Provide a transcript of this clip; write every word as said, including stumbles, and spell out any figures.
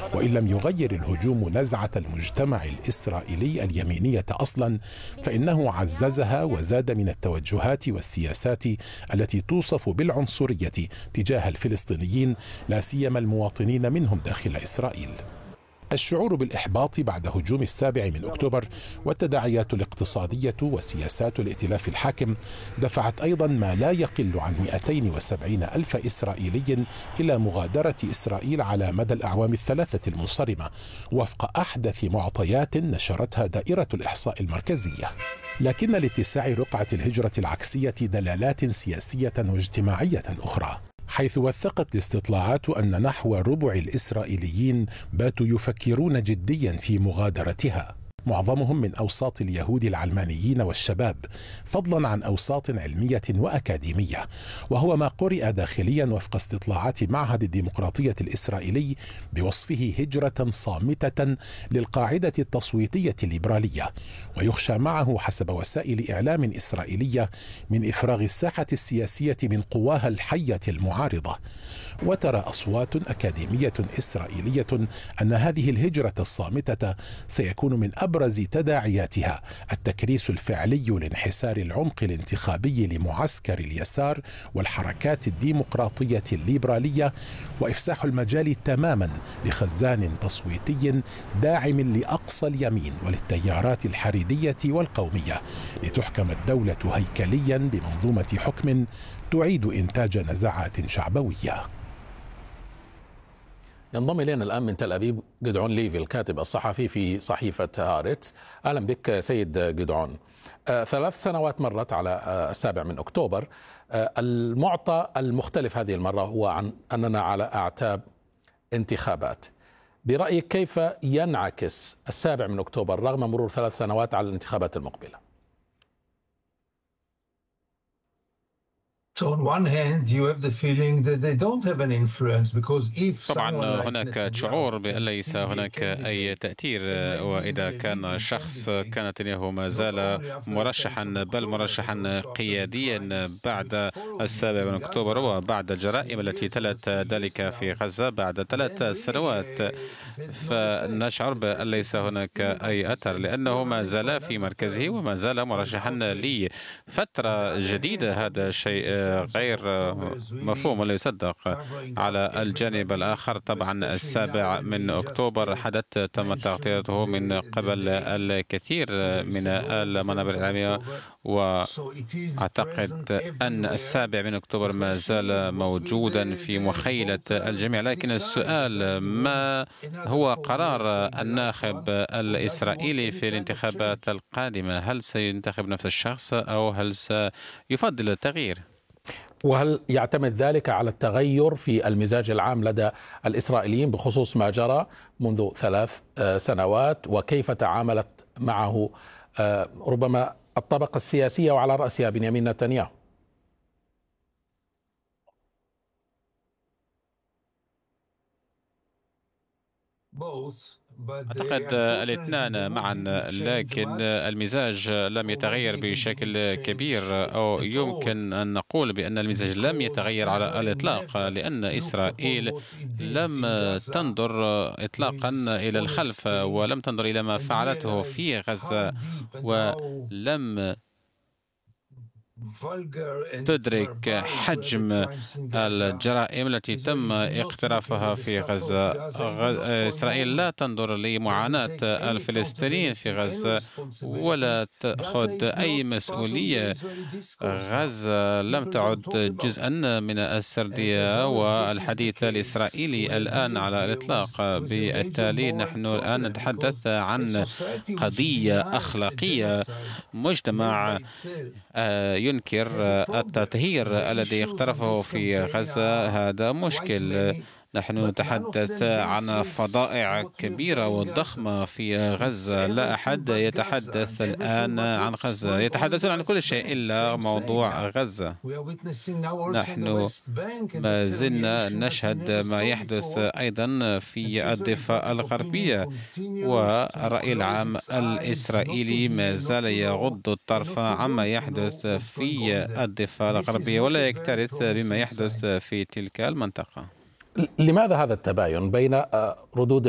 وإن لم يغير الهجوم نزعة المجتمع الإسرائيلي اليمينية أصلا، فإنه عززها وزاد من التوجهات والسياسات التي توصف بالعنصرية تجاه الفلسطينيين، لا سيما المواطنين منهم داخل إسرائيل. الشعور بالإحباط بعد هجوم السابع من أكتوبر والتداعيات الاقتصادية وسياسات الائتلاف الحاكم دفعت أيضا ما لا يقل عن مئتين وسبعين ألف إسرائيلي إلى مغادرة إسرائيل على مدى الأعوام الثلاثة المنصرمة، وفق أحدث معطيات نشرتها دائرة الإحصاء المركزية. لكن لاتساع رقعة الهجرة العكسية دلالات سياسية واجتماعية أخرى، حيث وثقت الاستطلاعات أن نحو ربع الإسرائيليين باتوا يفكرون جديا في مغادرتها، معظمهم من أوساط اليهود العلمانيين والشباب، فضلا عن أوساط علمية وأكاديمية، وهو ما قرئ داخليا وفق استطلاعات معهد الديمقراطية الإسرائيلي بوصفه هجرة صامتة للقاعدة التصويتية الليبرالية، ويخشى معه حسب وسائل إعلام إسرائيلية من إفراغ الساحة السياسية من قواها الحية المعارضة. وترى أصوات أكاديمية إسرائيلية أن هذه الهجرة الصامتة سيكون من أبرز تداعياتها التكريس الفعلي لانحسار العمق الانتخابي لمعسكر اليسار والحركات الديمقراطية الليبرالية، وإفساح المجال تماما لخزان تصويتي داعم لأقصى اليمين وللتيارات الحريدية والقومية، لتحكم الدولة هيكليا بمنظومة حكم تعيد إنتاج نزعات شعبوية. ينضم إلينا الآن من تل أبيب جدعون ليفي، الكاتب الصحفي في صحيفة هارتس. أهلا بك سيد جدعون. آه ثلاث سنوات مرت على آه السابع من أكتوبر. آه المعطى المختلف هذه المرة هو عن أننا على أعتاب انتخابات. برأيك كيف ينعكس السابع من أكتوبر رغم مرور ثلاث سنوات على الانتخابات المقبلة؟ طبعا هناك شعور بأن ليس هناك أي تأثير، وإذا كان شخص كان نتنياهو ما زال مرشحا بل مرشحا قياديا بعد السابع من أكتوبر وبعد الجرائم التي تلت ذلك في غزة بعد ثلاث سنوات، فنشعر بأن ليس هناك أي أثر لأنه ما زال في مركزه وما زال مرشحا لفترة جديدة. هذا شيء غير مفهوم ولا يصدق. على الجانب الآخر طبعا السابع من أكتوبر حدث تم تغطيته من قبل الكثير من المنابر الإعلامية، وأعتقد أن السابع من أكتوبر ما زال موجودا في مخيلة الجميع. لكن السؤال ما هو قرار الناخب الإسرائيلي في الانتخابات القادمة؟ هل سينتخب نفس الشخص أو هل سيفضل التغيير؟ وهل يعتمد ذلك على التغير في المزاج العام لدى الإسرائيليين بخصوص ما جرى منذ ثلاث سنوات وكيف تعاملت معه ربما الطبقة السياسية وعلى رأسها بنيامين نتنياهو؟ أعتقد الاثنان معا، لكن المزاج لم يتغير بشكل كبير، أو يمكن أن نقول بأن المزاج لم يتغير على الإطلاق، لأن إسرائيل لم تنظر إطلاقا إلى الخلف ولم تنظر إلى ما فعلته في غزة، ولم تدرك حجم الجرائم التي تم اقترافها في غزة. إسرائيل لا تنظر لمعاناة الفلسطينيين في غزة ولا تأخذ أي مسؤولية. غزة لم تعد جزءا من السردية والحديث الإسرائيلي الآن على الإطلاق. بالتالي نحن الآن نتحدث عن قضية أخلاقية. مجتمع ينكر التطهير الذي اقترفه في غزة، هذا مشكل. نحن نتحدث عن فضائع كبيرة وضخمة في غزة. لا أحد يتحدث الآن عن غزة، يتحدثون عن كل شيء إلا موضوع غزة. نحن ما زلنا نشهد ما يحدث أيضا في الضفة الغربية، والرأي العام الإسرائيلي ما زال يغض الطرف عما يحدث في الضفة الغربية ولا يكترث بما يحدث في تلك المنطقة. لماذا هذا التباين بين ردود